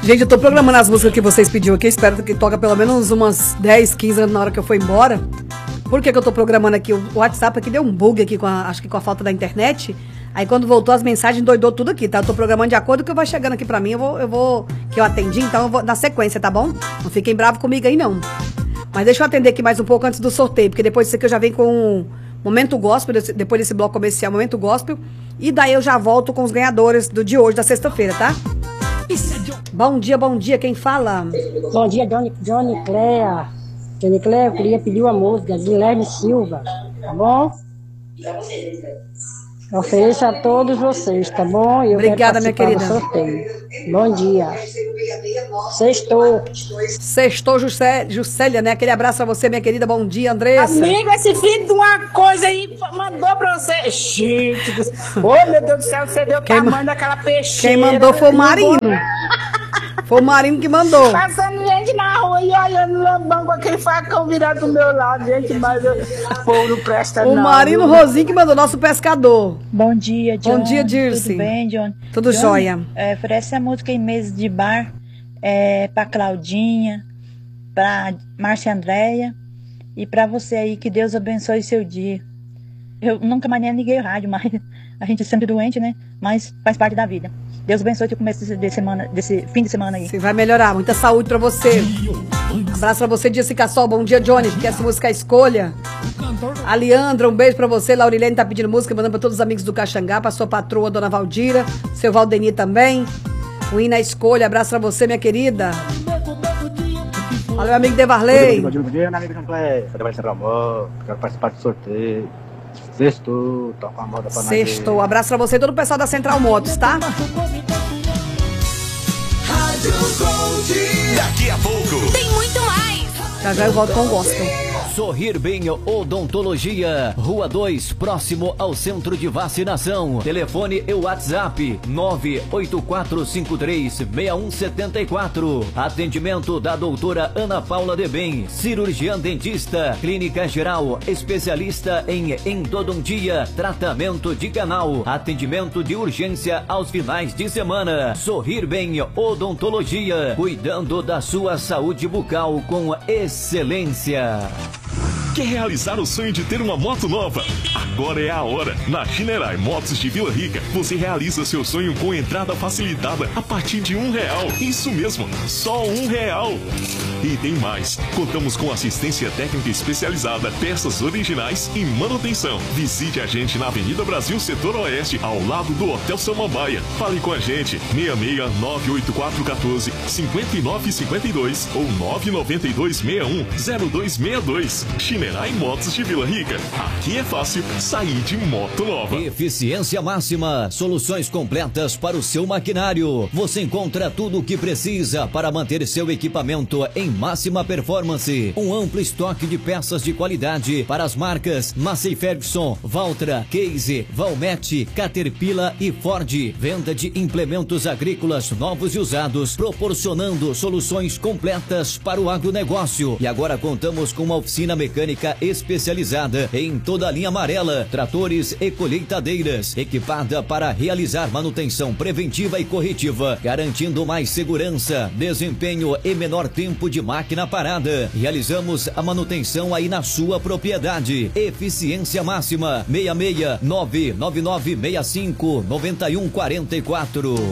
Gente, eu tô programando as músicas que vocês pediram aqui. Espero que toque pelo menos umas 10, 15 na hora que eu for embora. Por que eu tô programando aqui? O WhatsApp aqui deu um bug aqui, acho que com a falta da internet. Aí quando voltou as mensagens, doidou tudo aqui, tá? Eu tô programando de acordo com o que vai chegando aqui pra mim. Que eu atendi, então eu vou na sequência, tá bom? Não fiquem bravos comigo aí, não. Mas deixa eu atender aqui mais um pouco antes do sorteio, porque depois disso aqui eu já venho com Momento Gospel, depois desse bloco comercial, Momento Gospel. E daí eu já volto com os ganhadores de hoje, da sexta-feira, tá? Bom dia, quem fala? Bom dia, Johnny Cléa. Johnny Cléa, eu queria pedir uma música, Guilherme Silva, tá bom? Eu ofereço a todos vocês, tá bom? Eu Obrigada, minha querida. Bom dia. Sextou, Juscelia, né? Aquele abraço pra você, minha querida. Bom dia, Andressa. Amigo, esse filho de uma coisa aí mandou pra você. Gente, oh, meu Deus do céu, você deu o tamanho daquela peixeira. Quem mandou foi o Marino. Foi o Marino que mandou. Passando gente na rua e olhando o lambão com aquele facão virado do meu lado, gente, mas o povo não presta o não. O Marino Rosinho que mandou, nosso pescador. Bom dia, John. Bom dia, Dirce. Tudo bem, John? Tudo John, jóia. Oferece a música em Meses de Bar pra Claudinha, pra Márcia Andréia e pra você aí, que Deus abençoe seu dia. Eu nunca mais nem liguei o rádio, mas a gente é sempre doente, né? Mas faz parte da vida. Deus abençoe o começo desse fim de semana aí. Você vai melhorar. Muita saúde pra você. Abraço pra você, Jessica Sol. Bom dia, Johnny. Que essa música é Escolha. A Leandra, um beijo pra você. Laurilene tá pedindo música, mandando pra todos os amigos do Caxangá, pra sua patroa, Dona Valdira. Seu Valdeni também. O Ina Escolha. Abraço pra você, minha querida. Valeu, meu amigo Devarley. Bom dia, minha amiga Cléia. Quero participar do sorteio. Sextou, toca a moda pra nós. Sextou. Abraço pra você e todo o pessoal da Central Motos, tá? Rádio Gold. Daqui a pouco tem muito mais. Já eu volto com o gospel. Sorrir Bem Odontologia, Rua 2, próximo ao Centro de Vacinação. Telefone e WhatsApp 984536174. Atendimento da doutora Ana Paula Debem, cirurgiã dentista, clínica geral, especialista em endodontia, tratamento de canal, atendimento de urgência aos finais de semana. Sorrir Bem Odontologia, cuidando da sua saúde bucal com excelência. Quer realizar o sonho de ter uma moto nova? Agora é a hora. Na Chinerai Motos de Vila Rica, você realiza seu sonho com entrada facilitada a partir de R$1. Isso mesmo, só R$1. E tem mais. Contamos com assistência técnica especializada, peças originais e manutenção. Visite a gente na Avenida Brasil, Setor Oeste, ao lado do Hotel Samambaia. Fale com a gente, 66-98414-5952 ou 99261-0262. Chinerai Motos de Vila Rica. Aqui é fácil sair de moto nova. Eficiência máxima. Soluções completas para o seu maquinário. Você encontra tudo o que precisa para manter seu equipamento em máxima performance. Um amplo estoque de peças de qualidade para as marcas Massey Ferguson, Valtra, Case, Valmet, Caterpillar e Ford. Venda de implementos agrícolas novos e usados, proporcionando soluções completas para o agronegócio. E agora contamos com uma oficina mecânica especializada em toda a linha amarela, tratores e colheitadeiras, equipada para realizar manutenção preventiva e corretiva, garantindo mais segurança, desempenho e menor tempo de máquina parada. Realizamos a manutenção aí na sua propriedade. Eficiência máxima. 66 99965 9144.